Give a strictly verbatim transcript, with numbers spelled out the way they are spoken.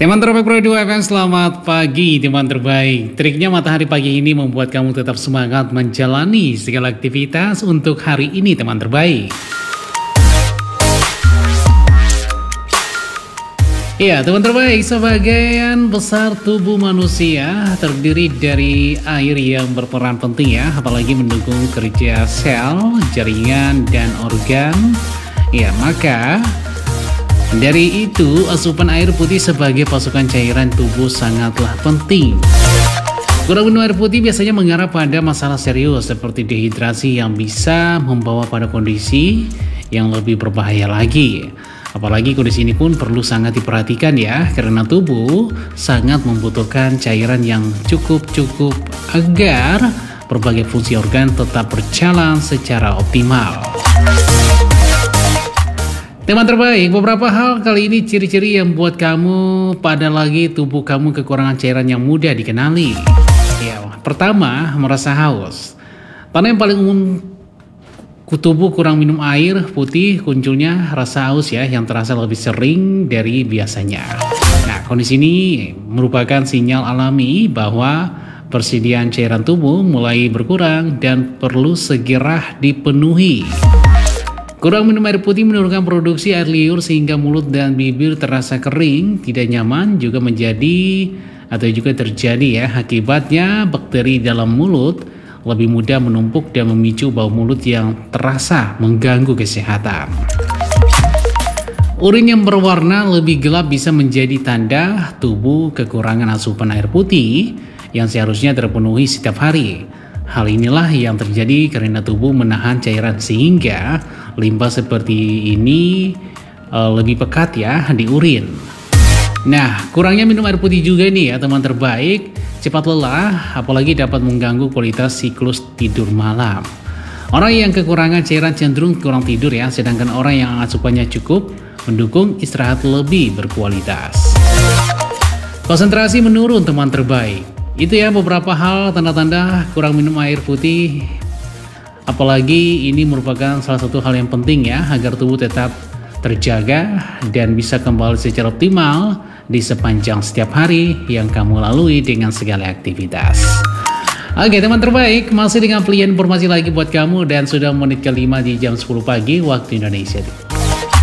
Teman terbaik Pro dua F M, selamat pagi teman terbaik. Triknya matahari pagi ini membuat kamu tetap semangat menjalani segala aktivitas untuk hari ini teman terbaik. Ya teman terbaik, sebagian besar tubuh manusia terdiri dari air yang berperan penting ya, apalagi mendukung kerja sel, jaringan, dan organ. Ya maka dari itu, asupan air putih sebagai pasukan cairan tubuh sangatlah penting. Kurang minum air putih biasanya mengarah pada masalah serius seperti dehidrasi yang bisa membawa pada kondisi yang lebih berbahaya lagi. Apalagi kondisi ini pun perlu sangat diperhatikan ya, karena tubuh sangat membutuhkan cairan yang cukup-cukup agar berbagai fungsi organ tetap berjalan secara optimal. Teman terbaik, beberapa hal kali ini ciri-ciri yang buat kamu pada lagi tubuh kamu kekurangan cairan yang mudah dikenali. Ya, pertama, merasa haus. Tanda yang paling umum tubuh kurang minum air putih munculnya rasa haus ya, yang terasa lebih sering dari biasanya. Nah, kondisi ini merupakan sinyal alami bahwa persediaan cairan tubuh mulai berkurang dan perlu segera dipenuhi. Kurang minum air putih menurunkan produksi air liur sehingga mulut dan bibir terasa kering, tidak nyaman, juga menjadi atau juga terjadi ya. Akibatnya bakteri dalam mulut lebih mudah menumpuk dan memicu bau mulut yang terasa mengganggu kesehatan. Urin yang berwarna lebih gelap bisa menjadi tanda tubuh kekurangan asupan air putih yang seharusnya terpenuhi setiap hari. Hal inilah yang terjadi karena tubuh menahan cairan sehingga limbah seperti ini e, lebih pekat ya di urin. Nah, kurangnya minum air putih juga nih ya teman terbaik, cepat lelah apalagi dapat mengganggu kualitas siklus tidur malam. Orang yang kekurangan cairan cenderung kurang tidur ya, sedangkan orang yang asupannya cukup mendukung istirahat lebih berkualitas. Konsentrasi menurun teman terbaik. Itu ya beberapa hal tanda-tanda kurang minum air putih. Apalagi ini merupakan salah satu hal yang penting ya, agar tubuh tetap terjaga dan bisa kembali secara optimal di sepanjang setiap hari yang kamu lalui dengan segala aktivitas. Oke teman terbaik, masih dengan pilihan informasi lagi buat kamu dan sudah menit kelima di jam sepuluh pagi waktu Indonesia.